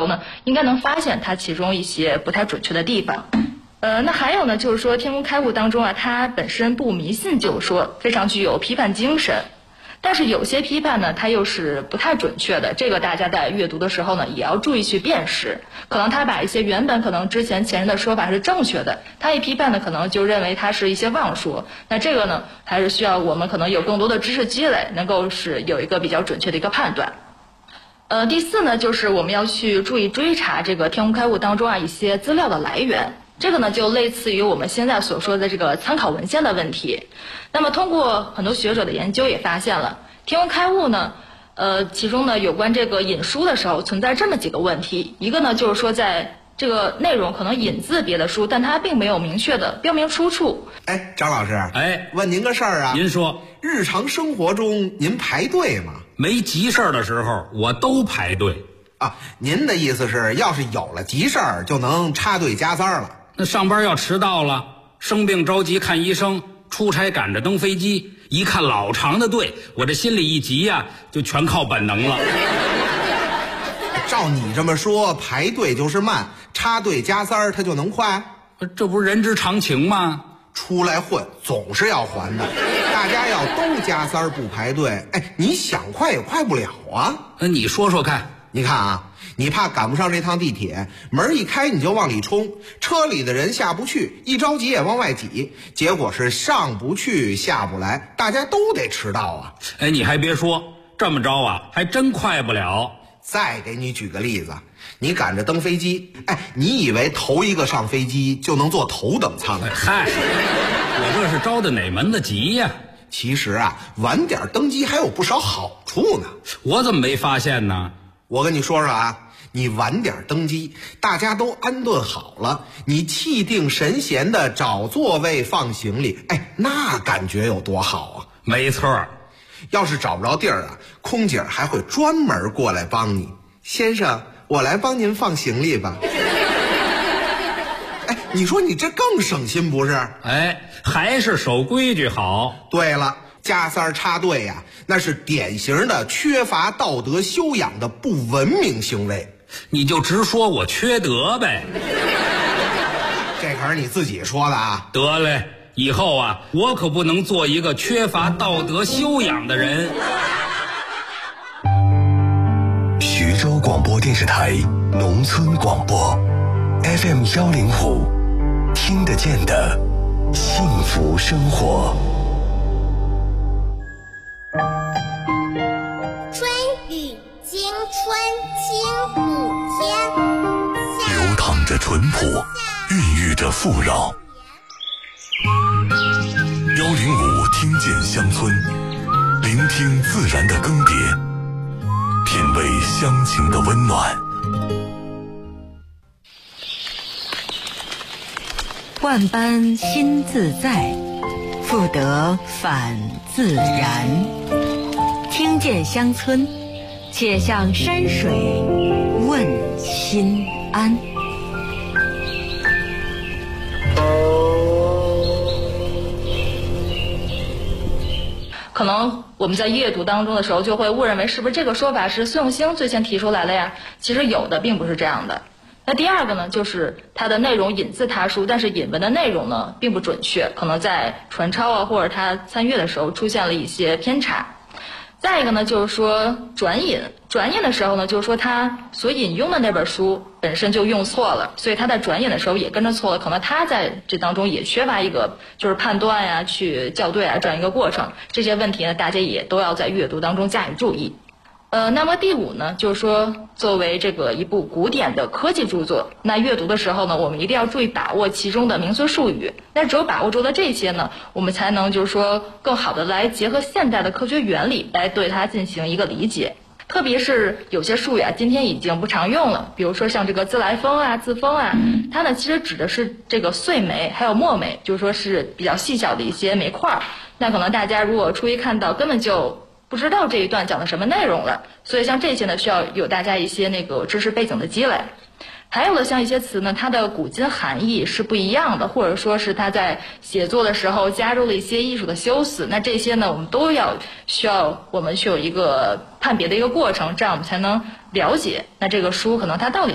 呢，应该能发现它其中一些不太准确的地方。那还有呢，就是说天工开物当中啊，它本身不迷信旧说，非常具有批判精神。但是有些批判呢，它又是不太准确的，这个大家在阅读的时候呢，也要注意去辨识。可能他把一些原本可能之前前人的说法是正确的，他一批判呢，可能就认为它是一些妄说。那这个呢，还是需要我们可能有更多的知识积累，能够是有一个比较准确的一个判断。第四呢，就是我们要去注意追查这个天工开物当中啊一些资料的来源。这个呢，就类似于我们现在所说的这个参考文献的问题。那么通过很多学者的研究也发现了，天工开物呢，其中呢有关这个引书的时候存在这么几个问题。一个呢就是说在这个内容可能引自别的书，但它并没有明确的标明出处。 哎，张老师，问您个事儿啊。 您说， 日常生活中您排队吗？ 没急事儿的时候我都排队啊。您的意思是，要是有了急事儿，就能插队加塞了？ 那上班要迟到了，生病着急看医生，出差赶着登飞机，一看老长的队，我这心里一急呀，就全靠本能了。 照你这么说，排队就是慢，插队加塞儿它就能快？ 这不是人之常情吗？ 出来混总是要还的，大家要都加塞儿不排队，哎，你想快也快不了啊。 那你说说看。 你看啊，你怕赶不上这趟地铁，门一开你就往里冲，车里的人下不去，一着急也往外挤，结果是上不去下不来，大家都得迟到啊。 哎，你还别说，这么着啊还真快不了。 再给你举个例子，你赶着登飞机，哎，你以为头一个上飞机就能坐头等舱？ 嗨，我这是着的哪门子急呀？ 其实啊，晚点登机还有不少好处呢。 我怎么没发现呢？ 我跟你说说啊，你晚点登机，大家都安顿好了，你气定神闲的找座位放行李，哎，那感觉有多好啊！ 没错， 要是找不着地儿啊，空姐还会专门过来帮你。先生，我来帮您放行李吧。哎，你说你这更省心不是？ 哎，还是守规矩好。 对了，加塞儿插队呀，那是典型的缺乏道德修养的不文明行为。 你就直说我缺德呗。 这可是你自己说的啊。 得嘞，以后啊，我可不能做一个缺乏道德修养的人。 徐州广播电视台农村广播 FM105，听得见的幸福生活。 春雨惊春清谷天， 流淌着淳朴，孕育着富饶。105听见乡村，聆听自然的更迭，品味乡情的温暖。 万般心自在，复得返自然。听见乡村，且向山水问心安。 可能我们在阅读当中的时候，就会误认为是不是这个说法是孙永兴最先提出来的呀？其实有的并不是这样的。那第二个呢，就是它的内容引自他书，但是引文的内容呢并不准确，可能在传抄啊或者他参阅的时候出现了一些偏差。再一个呢，就是说转引的时候呢，就是说他所引用的那本书本身就用错了，所以他在转引的时候也跟着错了，可能他在这当中也缺乏一个就是判断呀、去校对啊这样一个过程。这些问题呢，大家也都要在阅读当中加以注意。那么第五呢，就是说作为这个一部古典的科技著作，那阅读的时候呢，我们一定要注意把握其中的名词术语。那只有把握住了这些呢，我们才能就是说更好的来结合现代的科学原理来对它进行一个理解。特别是有些术语啊，今天已经不常用了，比如说像这个自来风啊、自风啊，它呢其实指的是这个碎煤还有墨煤，就是说是比较细小的一些煤块。那可能大家如果初一看到，根本就不知道这一段讲的什么内容了，所以像这些呢，需要有大家一些那个知识背景的积累。还有的像一些词呢，它的古今含义是不一样的，或者说是它在写作的时候加入了一些艺术的修辞，那这些呢，我们都需要我们去有一个判别的一个过程，这样我们才能了解那这个书可能它到底